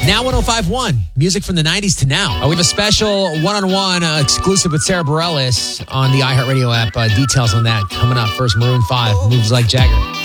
Now 105.1, music from the 90s to now. We have a special one-on-one exclusive with Sarah Bareilles on the iHeartRadio app. Details on that coming up. First, Maroon 5, Moves Like Jagger.